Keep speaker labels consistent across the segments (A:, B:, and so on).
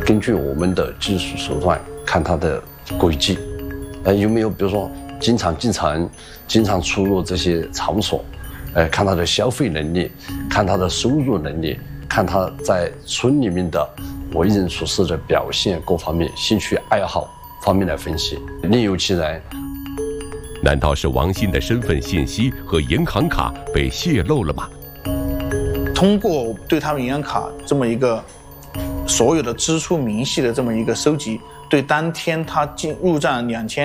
A: 根据我们的技术手段看他的轨迹，有没有比如说经常进城、经常出入这些场所，看他的消费能力，看他的收入能力，看他在村里面的为人处事的表现各方面、兴趣爱好方面来分析，另有其人。
B: 难道是王鑫的身份信息和银行卡被泄露了吗？
C: 通过对他们银行卡这么一个所有的支出明细的这么一个收集，对当天他入账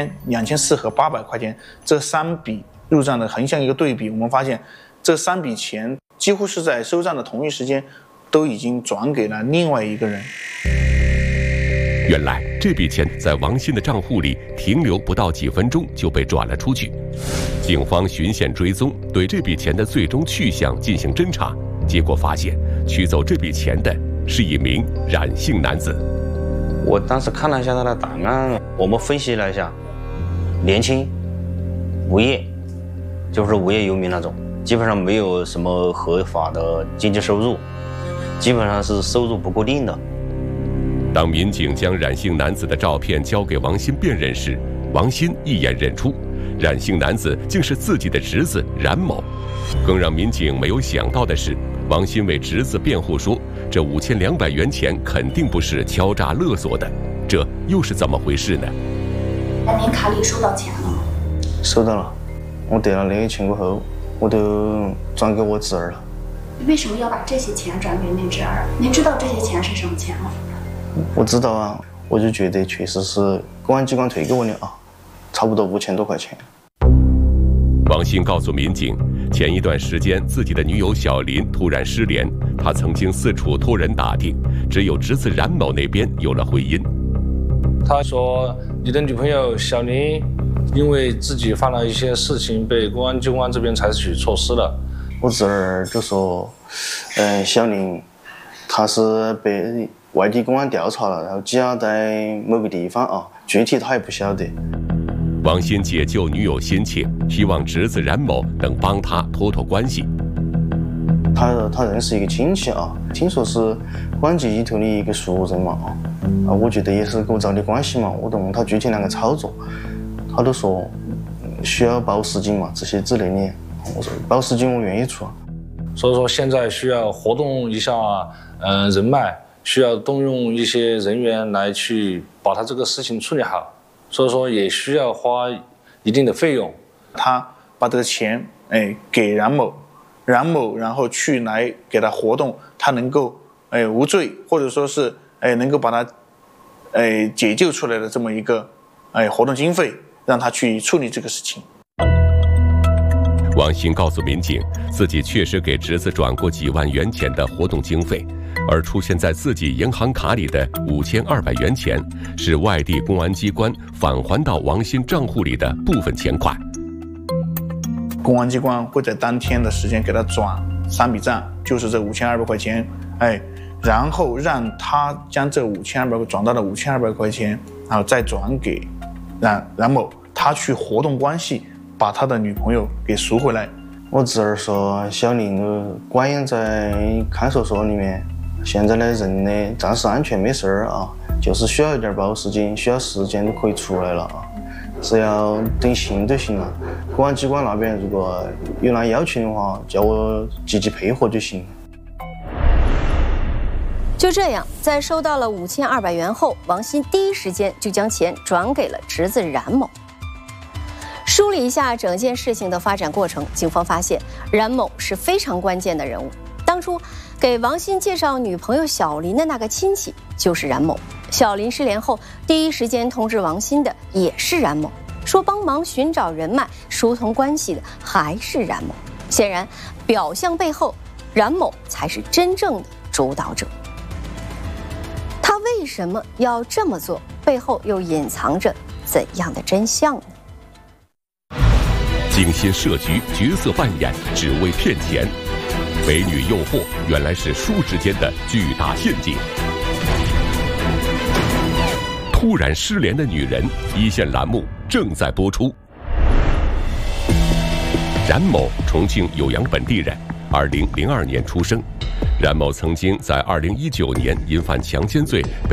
C: 2400和800块钱这3笔入账的横向一个对比，我们发现这3笔钱几乎是在收账的同一时间都已经转给了另外一个人。
B: 原来这笔钱在王鑫的账户里停留不到几分钟就被转了出去。警方循线追踪，对这笔钱的最终去向进行侦查，结果发现取走这笔钱的是一名冉姓男子。
D: 我当时看了一下他的档案，我们分析了一下，年轻，无业，就是无业游民那种，基本上没有什么合法的经济收入，基本上是收入不固定的。
B: 当民警将冉姓男子的照片交给王鑫辨认时，王鑫一眼认出，冉姓男子竟是自己的侄子冉某。更让民警没有想到的是，王鑫为侄子辩护说，这5200元钱肯定不是敲诈勒索的，这又是怎么回事呢？
E: 那您卡里收到钱了吗？
F: 收到了，我得了那个钱过后，我都转给我侄儿了。
E: 为什么要把这些钱转给您侄儿？您知道这些钱是什么钱吗？
F: 我知道啊，我就觉得确实是公安机关退给我的啊，差不多5000多块钱。
B: 王鑫告诉民警，前一段时间自己的女友小林突然失联，他曾经四处托人打听，只有侄子冉某那边有了回音。
G: 他说，你的女朋友小林因为自己犯了一些事情，被公安机关这边采取措施了。
F: 我侄儿就说，小林他是被外地公安调查了，然后羁押在某个地方啊，具体他也不晓得。
B: 王鑫解救女友心切，希望侄子冉某能帮他托关系。
F: 他认识一个亲戚啊，听说是公安局里头的一个熟人嘛啊，我觉得也是构造的关系嘛，我都问他具体啷个操作，他都说需要保释金嘛，这些之类的。我说保释金我愿意出啊。
G: 所以说现在需要活动一下人脉。需要动用一些人员来去把他这个事情处理好，所以说也需要花一定的费用。
C: 他把这个钱给冉某，然后去来给他活动，他能够无罪，或者说是能够把他解救出来的这么一个活动经费，让他去处理这个事情。
B: 王鑫告诉民警，自己确实给侄子转过几万元钱的活动经费，而出现在自己银行卡里的5200元钱，是外地公安机关返还到王鑫账户里的部分钱款。
C: 公安机关会在当天的时间给他转3笔账，就是这5200块钱，然后让他将这5200转到了5200块钱，然后再转给冉某，他去活动关系，把他的女朋友给赎回来。
F: 我侄儿说，小林关押在看守所里面，现在的人呢暂时安全没事儿啊，就是需要一点保释金，需要时间就可以出来了啊，只要等信就行了。公安机关那边如果有那要求的话，叫我积极配合就行。
H: 就这样，在收到了5200元后，王鑫第一时间就将钱转给了侄子冉某。梳理一下整件事情的发展过程，警方发现冉某是非常关键的人物。当初给王鑫介绍女朋友小林的那个亲戚就是冉某。小林失联后，第一时间通知王鑫的也是冉某，说帮忙寻找人脉、疏通关系的还是冉某。显然，表象背后，冉某才是真正的主导者。他为什么要这么做？背后又隐藏着怎样的真相呢？
B: 精心设局，角色扮演，只为骗钱。美女诱惑原来是叔侄间的巨大陷阱。突然失联的女人，一线栏目正在播出。冉某，重庆酉阳本地人，2002年出生。冉某曾经在2019年因犯强奸罪被